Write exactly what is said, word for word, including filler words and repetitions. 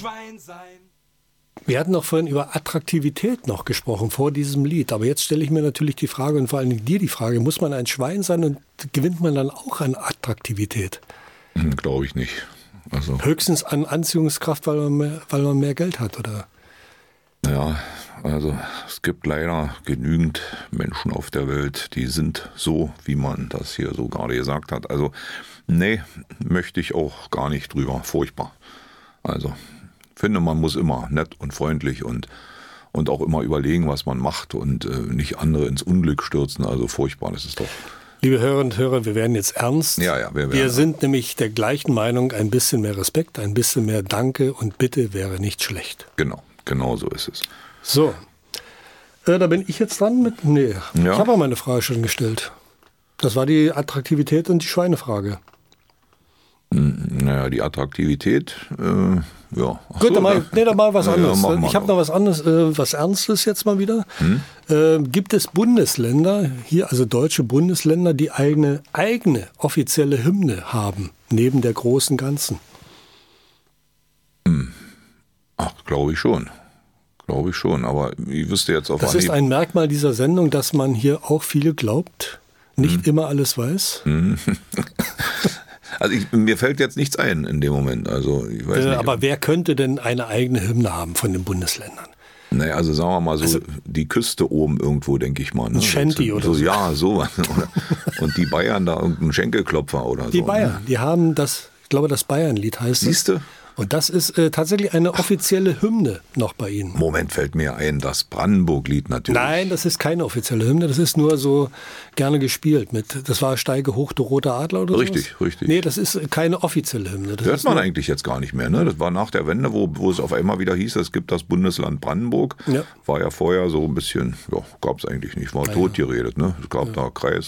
Schwein sein. Wir hatten noch vorhin über Attraktivität noch gesprochen vor diesem Lied. Aber jetzt stelle ich mir natürlich die Frage und vor allen Dingen dir die Frage, muss man ein Schwein sein und gewinnt man dann auch an Attraktivität? Hm, glaube ich nicht. Also, höchstens an Anziehungskraft, weil man mehr, weil man mehr Geld hat, oder? Ja, also es gibt leider genügend Menschen auf der Welt, die sind so, wie man das hier so gerade gesagt hat. Also nee, möchte ich auch gar nicht drüber. Furchtbar. Also finde, man muss immer nett und freundlich und, und auch immer überlegen, was man macht und äh, nicht andere ins Unglück stürzen. Also furchtbar, das ist doch... Liebe Hörerinnen und Hörer, wir werden jetzt ernst. Ja, ja, wir, werden wir sind nämlich der gleichen Meinung, ein bisschen mehr Respekt, ein bisschen mehr Danke und Bitte wäre nicht schlecht. Genau, genau so ist es. So, äh, da bin ich jetzt dran mit... Nee, Ja. ich habe auch meine Frage schon gestellt. Das war die Attraktivität und die Schweinefrage. Naja, die Attraktivität, äh, ja. Ach Gut, so, dann mal, nee, dann mal was ja, anderes. mach mal ich habe noch was anderes, äh, was Ernstes jetzt mal wieder. Hm? Äh, gibt es Bundesländer, hier also deutsche Bundesländer, die eigene, eigene offizielle Hymne haben, neben der großen Ganzen? Hm. Ach, glaube ich schon. Glaube ich schon, aber ich wüsste jetzt auf Das ist Anhieb- ein Merkmal dieser Sendung, dass man hier auch viele glaubt, nicht Hm. immer alles weiß. Hm. Also ich, mir fällt jetzt nichts ein in dem Moment. Also ich weiß Äh, nicht. aber wer könnte denn eine eigene Hymne haben von den Bundesländern? Naja, also sagen wir mal so, Also- die Küste oben irgendwo, denke ich mal. Ne? Ein Shanty so, oder so. so. Ja, so. Und die Bayern da irgendeinen Schenkelklopfer oder Die so. Bayern, Ne? die haben das, ich glaube, das Bayernlied heißt es. Siehst du? Und das ist äh, tatsächlich eine offizielle Hymne noch bei Ihnen. Moment, fällt mir ein, das Brandenburg-Lied natürlich. Nein, das ist keine offizielle Hymne, das ist nur so gerne gespielt. Mit, das war Steige hoch, du roter Adler oder so. Richtig, richtig. Nee, das ist keine offizielle Hymne. Das Hört ist man nur, eigentlich jetzt gar nicht mehr. Ne? Das war nach der Wende, wo, wo es auf einmal wieder hieß, es gibt das Bundesland Brandenburg. Ja. War ja vorher so ein bisschen, ja, gab es eigentlich nicht, war Ja, tot geredet. Ne? Es gab da Kreis